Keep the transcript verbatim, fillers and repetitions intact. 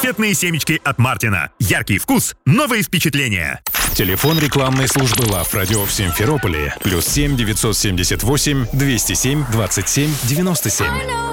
Конфетные семечки от Мартина. Яркий вкус, новые впечатления. Телефон рекламной службы Love Radio в Симферополе. Плюс семь девятьсот семьдесят восемь двести семь двадцать семь девяносто семь.